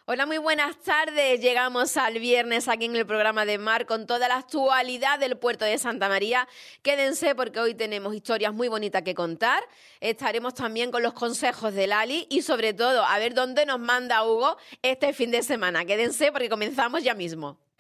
Hola, muy buenas tardes. Llegamos al viernes aquí en el programa de Mar con toda la actualidad del puerto de Santa María. Quédense porque hoy tenemos historias muy bonitas que contar. Estaremos también con los consejos de Lali y sobre todo a ver dónde nos manda Hugo este fin de semana. Quédense porque comenzamos ya mismo.